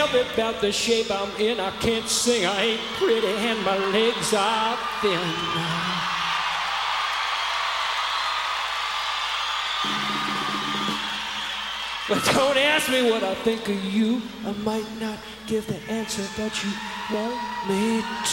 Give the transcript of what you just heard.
me about the shape I'm in. I can't sing, I ain't pretty, and my legs are thin. But don't ask me what I think of you. I might not give the answer that you want me to.